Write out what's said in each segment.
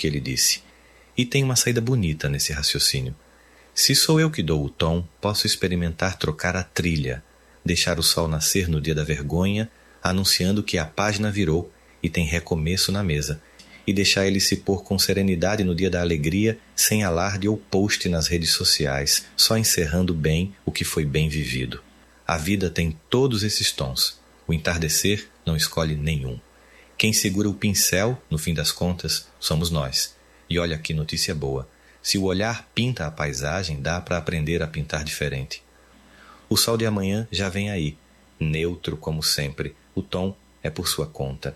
que ele disse. E tem uma saída bonita nesse raciocínio. Se sou eu que dou o tom, posso experimentar trocar a trilha, deixar o sol nascer no dia da vergonha, anunciando que a página virou e tem recomeço na mesa, e deixar ele se pôr com serenidade no dia da alegria, sem alarde ou post nas redes sociais, só encerrando bem o que foi bem vivido. A vida tem todos esses tons. O entardecer não escolhe nenhum. Quem segura o pincel, no fim das contas, somos nós. E olha que notícia boa. Se o olhar pinta a paisagem, dá para aprender a pintar diferente. O sol de amanhã já vem aí, neutro como sempre. O tom é por sua conta.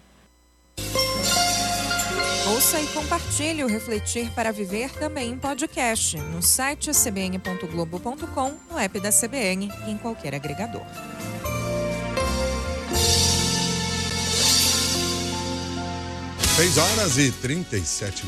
Ouça e compartilhe o Refletir para Viver também em podcast, no site cbn.globo.com, no app da CBN e em qualquer agregador. 6h37.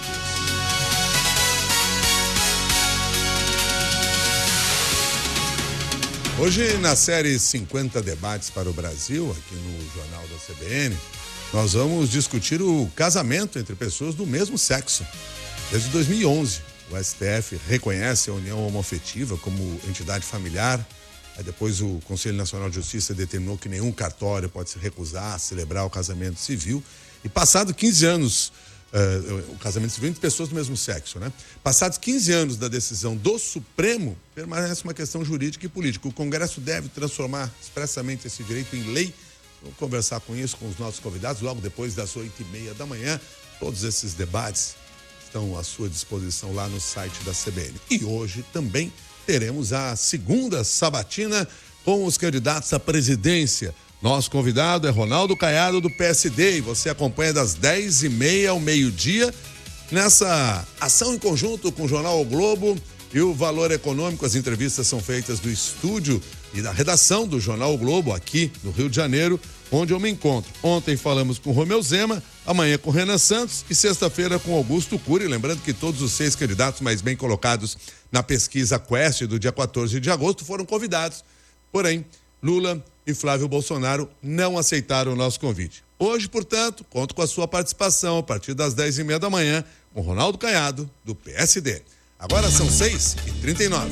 Hoje, na série 50 Debates para o Brasil, aqui no Jornal da CBN, nós vamos discutir o casamento entre pessoas do mesmo sexo. Desde 2011, o STF reconhece a união homoafetiva como entidade familiar. Aí depois o Conselho Nacional de Justiça determinou que nenhum cartório pode se recusar a celebrar o casamento civil. E passado 15 anos, o casamento civil entre pessoas do mesmo sexo, né? Passados 15 anos da decisão do Supremo, permanece uma questão jurídica e política. O Congresso deve transformar expressamente esse direito em lei. Vamos conversar com isso com os nossos convidados logo depois das 8h30 da manhã. Todos esses debates estão à sua disposição lá no site da CBN. E hoje também teremos a segunda sabatina com os candidatos à presidência. Nosso convidado é Ronaldo Caiado, do PSD, e você acompanha das 10h30 ao meio-dia nessa ação em conjunto com o Jornal O Globo e o Valor Econômico. As entrevistas são feitas do estúdio e da redação do Jornal O Globo, aqui no Rio de Janeiro, onde eu me encontro. Ontem falamos com Romeu Zema, amanhã com Renan Santos e sexta-feira com Augusto Cury. Lembrando que todos os 6 candidatos mais bem colocados na pesquisa Quest do dia 14 de agosto foram convidados. Porém, Lula e Flávio Bolsonaro não aceitaram o nosso convite. Hoje, portanto, conto com a sua participação a partir das 10h30 da manhã com Ronaldo Caiado, do PSD. Agora são 6h39.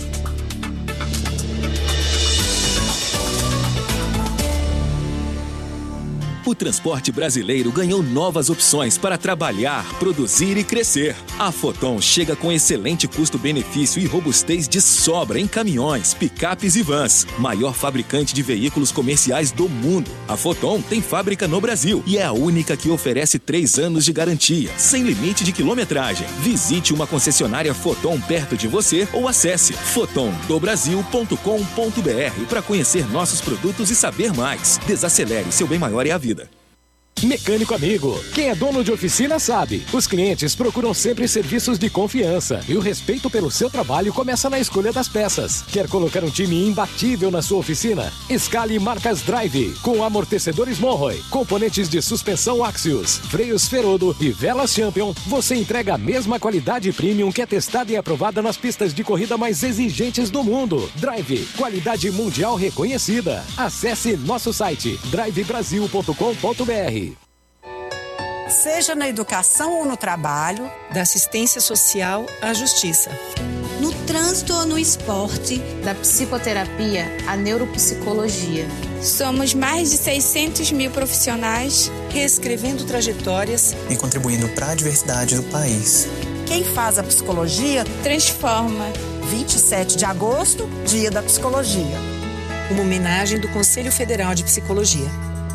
O transporte brasileiro ganhou novas opções para trabalhar, produzir e crescer. A Foton chega com excelente custo-benefício e robustez de sobra em caminhões, picapes e vans. Maior fabricante de veículos comerciais do mundo. A Foton tem fábrica no Brasil e é a única que oferece 3 anos de garantia, sem limite de quilometragem. Visite uma concessionária Foton perto de você ou acesse fotondobrasil.com.br para conhecer nossos produtos e saber mais. Desacelere, seu bem maior é a vida. Mecânico amigo, quem é dono de oficina sabe. Os clientes procuram sempre serviços de confiança e o respeito pelo seu trabalho começa na escolha das peças. Quer colocar um time imbatível na sua oficina? Escale marcas Drive, com amortecedores Monroe, componentes de suspensão Axios, freios Ferodo e velas Champion. Você entrega a mesma qualidade premium que é testada e aprovada nas pistas de corrida mais exigentes do mundo. Drive, qualidade mundial reconhecida. Acesse nosso site drivebrasil.com.br. Seja na educação ou no trabalho, da assistência social à justiça, no trânsito ou no esporte, da psicoterapia à neuropsicologia. Somos mais de 600 mil profissionais reescrevendo trajetórias e contribuindo para a diversidade do país. Quem faz a psicologia transforma. 27 de agosto, Dia da Psicologia. Uma homenagem do Conselho Federal de Psicologia.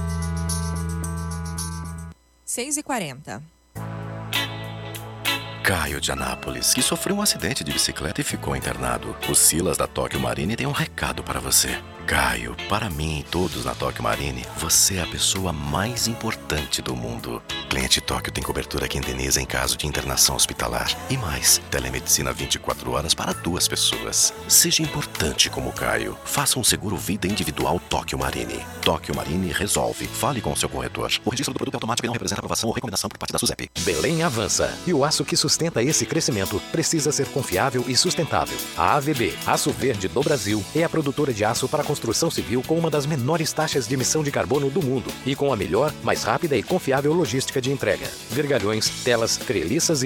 6h40. Caio de Anápolis, que sofreu um acidente de bicicleta e ficou internado. O Silas da Tóquio Marine tem um recado para você. Caio, para mim e todos na Tóquio Marine, você é a pessoa mais importante do mundo. Cliente Tóquio tem cobertura que indeniza em caso de internação hospitalar. E mais, telemedicina 24 horas para 2 pessoas. Seja importante como Caio. Faça um seguro vida individual Tóquio Marine. Tóquio Marine resolve. Fale com o seu corretor. O registro do produto é automático e não representa aprovação ou recomendação por parte da SUSEP. Belém avança. E o aço que sustenta esse crescimento precisa ser confiável e sustentável. A AVB, Aço Verde do Brasil, é a produtora de aço para construção civil com uma das menores taxas de emissão de carbono do mundo e com a melhor, mais rápida e confiável logística de entrega. Vergalhões, telas, treliças e